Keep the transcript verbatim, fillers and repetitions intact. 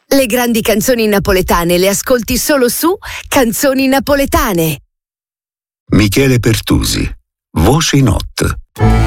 Le grandi canzoni napoletane le ascolti solo su Canzoni Napoletane. Michele Pertusi, Voce in Hot.